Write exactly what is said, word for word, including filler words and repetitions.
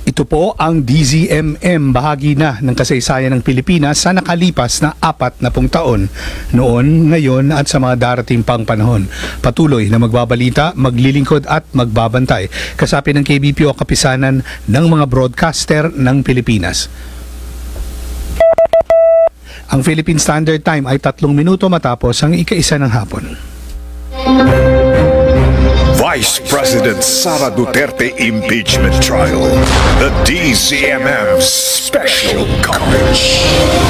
Ito po ang D Z M M, bahagi na ng kasaysayan ng Pilipinas sa nakalipas na apat na pung taon. Noon, ngayon at sa mga darating pang panahon. Patuloy na magbabalita, maglilingkod at magbabantay. Kasapi ng K B P O Kapisanan ng mga broadcaster ng Pilipinas. Ang Philippine Standard Time ay tatlong minuto matapos ang ika-isa ng hapon. Vice President Sara Duterte impeachment trial. The D Z M M special coverage.